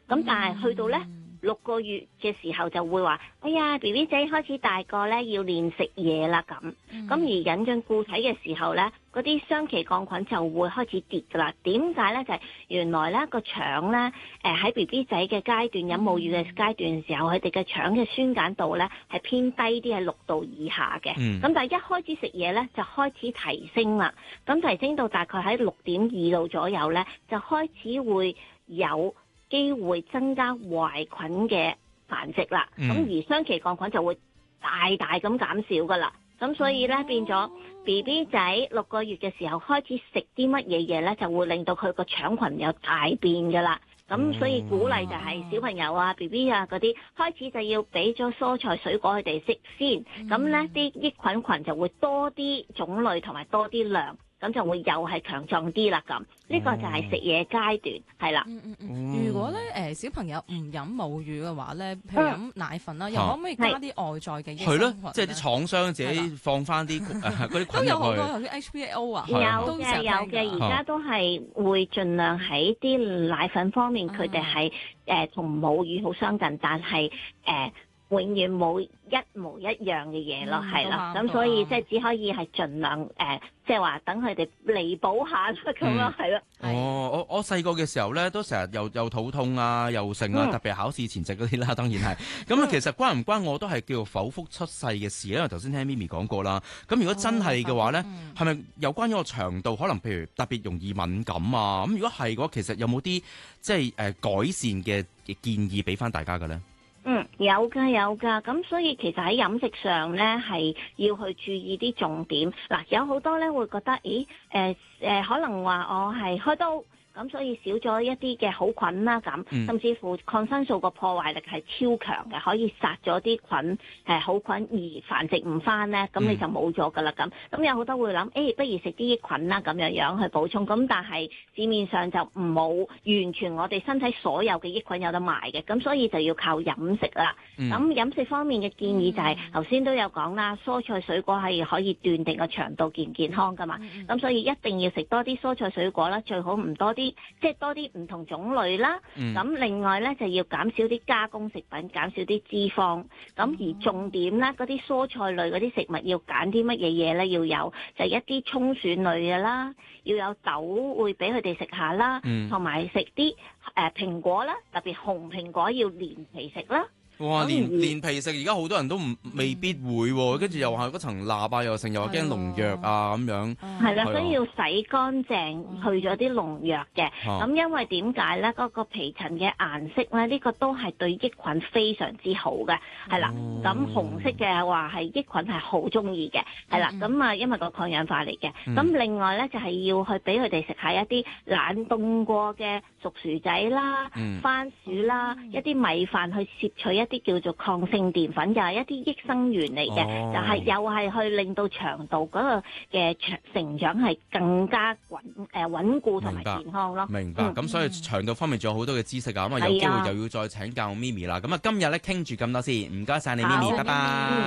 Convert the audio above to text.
咁但係去到咧6個月嘅時候就會話，哎呀 BB 仔開始大個咧，要練食嘢啦咁。咁而引進固體嘅時候咧，嗰啲雙歧桿菌就會開始跌㗎啦。點解咧？就係原來咧個腸咧，喺 BB 仔嘅階段飲母乳嘅階段嘅時候，佢哋嘅腸嘅酸鹼度咧係偏低啲，係6度以下嘅。咁但係一開始食嘢咧就開始提升啦。咁提升到大概喺6.2度左右咧，就開始會有機會增加壞菌嘅繁殖啦，咁而雙歧桿菌就會大大咁減少噶啦，咁所以咧變咗 BB 仔6個月嘅時候開始食啲乜嘢嘢咧，就會令到佢個腸群有大變噶啦，咁所以鼓勵就係小朋友啊 BB 啊嗰啲開始就要俾咗蔬菜水果佢哋食先，咁咧啲益菌群就會多啲種類同埋多啲量。咁就會又係強壯啲啦，咁呢個就係食嘢階段，係啦。 如果咧小朋友唔飲母乳嘅話咧，譬如飲奶粉啦，又可唔可以加啲外在嘅益生菌？ 係咯，即係啲廠商自己放翻啲嗰啲菌入去。 都有好多頭先 HPO 啊， 有嘅，而家都係會盡量喺啲奶粉方面，佢哋係同母乳好相近，但係永遠冇一模一樣嘅嘢咯，係啦，咁所以即係只可以係盡量即係話等佢哋彌補下咁咯，係咯。 哦，我細個嘅時候咧，都成日又肚痛啊，又剩啊，特別係考試前夕嗰啲啦，當然係。咁其實關唔關我都係叫做剖腹出世嘅事咧？因為頭先聽咪咪講過啦。咁如果真係嘅話咧，係咪有關於個腸道可能譬如特別容易敏感啊？咁如果係嘅話，其實有冇啲即係改善嘅建議俾翻大家嘅咧？ 有㗎，咁所以其實喺飲食上咧係要去注意啲重點。嗱，有好多咧會覺得，可能話我係開刀。咁所以少咗一啲嘅好菌啦，咁甚至乎抗生素個破壞力係超強嘅，可以殺咗啲菌好菌而繁殖唔翻咧，咁你就冇咗噶啦咁。咁有好多會諗，不如食啲益菌啦咁樣去補充。咁但係市面上就唔冇完全我哋身體所有嘅益菌有得賣嘅，咁所以就要靠飲食啦。咁飲食方面嘅建議就係頭先都有講啦，蔬菜水果係可以斷定個腸道健唔健康噶嘛。咁所以一定要食多啲蔬菜水果啦，最好唔多啲。即係多啲唔同種類啦，咁另外咧就要減少啲加工食品，減少啲脂肪。咁而重點咧，嗰啲蔬菜類嗰啲食物要揀啲乜嘢嘢咧？要有就係一啲葱蒜類嘅啦，要有豆會俾佢哋食下啦，同埋食啲蘋果啦，特別紅蘋果要連皮食啦。 哇！連皮食而家好多人都未必會喎，跟住又話嗰層蠟啊，又成又話驚農藥啊咁樣。 係啦，所以要洗乾淨，去咗啲農藥嘅。咁因為點解咧？嗰個皮層嘅顏色咧，呢個都係對益菌非常之好嘅。係啦，咁紅色嘅話係益菌係好中意嘅。係啦，咁啊因為個抗氧化嚟嘅。咁另外咧就係要去俾佢哋食下一啲冷凍過嘅熟薯仔啦、番薯啦、一啲米飯去攝取一啲叫做抗性澱粉，又係一啲益生元嚟嘅，就係又係去令到腸道嗰個嘅成長係更加穩固同埋健康咯。 明白。咁所以腸道方面仲有好多嘅知識啊，咁啊有機會又要再請教咪咪啦。咁啊今日咧傾住咁多先，唔該晒你咪咪，拜拜。